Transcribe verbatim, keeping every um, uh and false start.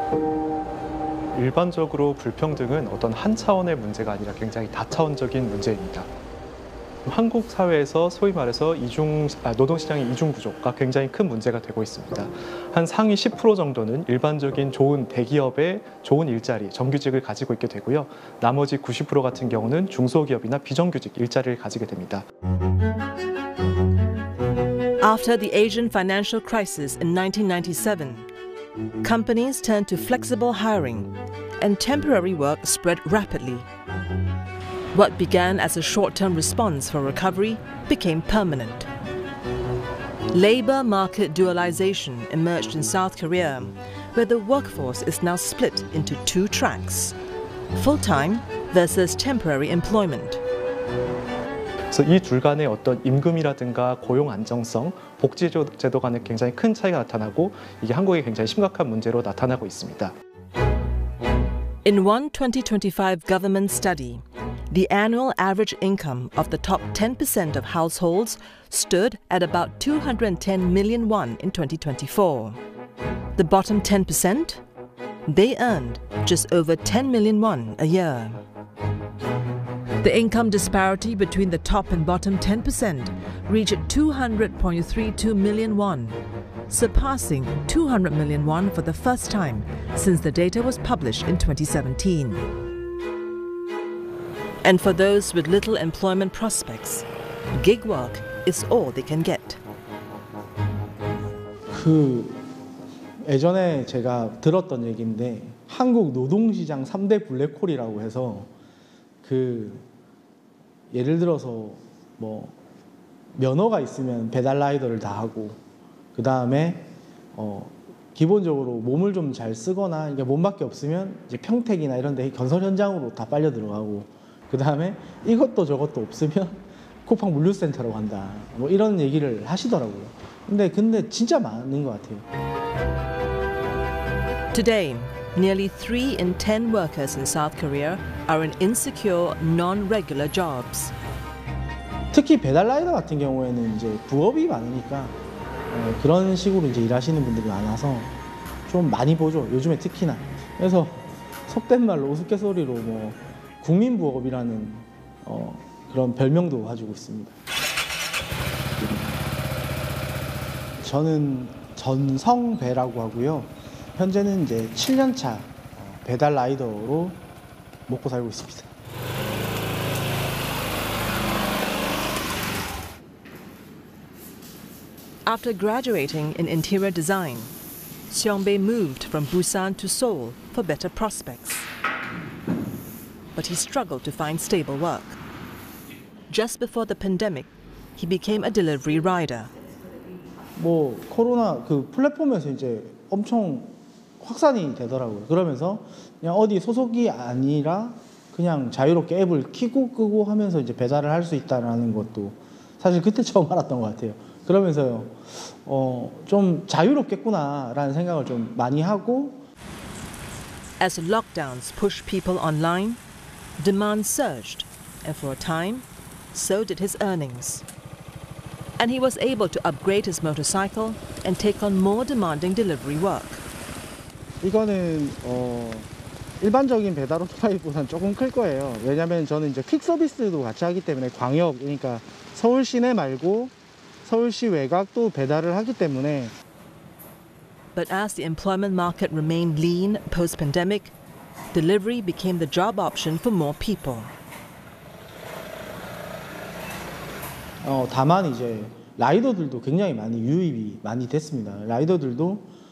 일반적으로 불평등은 어떤 한 차원의 문제가 아니라 굉장히 다차원적인 문제입니다. 한국 사회에서 소위 말해서 이중, 아, 노동시장의 이중 구조가 굉장히 큰 문제가 되고 있습니다. 한 상위 십 퍼센트 정도는 일반적인 좋은 대기업의 좋은 일자리, 정규직을 가지고 있게 되고요. 나머지 구십 퍼센트 같은 경우는 중소기업이나 비정규직 일자리를 가지게 됩니다. After the Asian financial crisis in nineteen ninety-seven, companies turned to flexible hiring and temporary work spread rapidly. What began as a short-term response for recovery became permanent. Labor market dualization emerged in South Korea, where the workforce is now split into two tracks: full-time versus temporary employment. 그래서 이 둘 간의 어떤 임금이라든가 고용 안정성, 복지 제도 간에 굉장히 큰 차이가 나타나고 이게 한국에 굉장히 심각한 문제로 나타나고 있습니다. In one twenty twenty-five government study, the annual average income of the top ten percent of households stood at about two hundred ten million won in twenty twenty-four. The bottom ten percent? They earned just over ten million won a year. The income disparity between the top and bottom ten percent reached two hundred point three two million won, surpassing two hundred million won for the first time since the data was published in twenty seventeen. And for those with little employment prospects, gig work is all they can get. 그 예전에 제가 들었던 얘기인데 한국 노동시장 삼 대 블랙홀이라고 해서 그 예를 들어서 뭐 면허가 있으면 배달 라이더를 다 하고 그 다음에 어 기본적으로 몸을 좀 잘 쓰거나 이게 몸밖에 없으면 이제 평택이나 이런 데 건설 현장으로 다 빨려 들어가고 그 다음에 이것도 저것도 없으면 쿠팡 물류센터로 간다 뭐 이런 얘기를 하시더라고요. 근데 근데 진짜 많은 것 같아요. Today, nearly three in ten workers in South Korea are in insecure, non-regular jobs. 특히 배달 라이더 같은 경우에는 이제 부업이 많으니까 어, 그런 식으로 이제 일하시는 분들이 많아서 좀 많이 보죠. 요즘에 특히나. 그래서 속된 말로 우스갯소리로 뭐 국민부업이라는 어, 그런 별명도 가지고 있습니다. 저는 전성배라고 하고요. 현재는 이제 칠 년 차 배달 라이더로 먹고 살고 있습니다. After graduating in interior design, Seong-bae moved from Busan to Seoul for better prospects. But he struggled to find stable work. Just before the pandemic, he became a delivery rider. 뭐 코로나 그 플랫폼에서 이제 엄청 확산이 되더라고요. 그러면서 그냥 어디 소속이 아니라 그냥 자유롭게 앱을 켜고 끄고 하면서 이제 배달을 할 수 있다는 것도 사실 그때 처음 알았던 것 같아요. 그러면서요, 어, 좀 자유롭겠구나라는 생각을 좀 많이 하고. As lockdowns pushed people online, demand surged, and for a time, so did his earnings. And he was able to upgrade his motorcycle and take on more demanding delivery work. 이거는 어, 일반적인 배달 오토바이보다는 조금 클 거예요. 왜냐하면 저는 이제 퀵 서비스도 같이 하기 때문에 광역, 그러니까 서울 시내 말고 서울시 외곽도 배달을 하기 때문에. But as the employment market remained lean post-pandemic, delivery became the job option for more people. 어, 다만 이제 라이더들도 굉장히 많이 유입이 많이 됐습니다. 라이더들도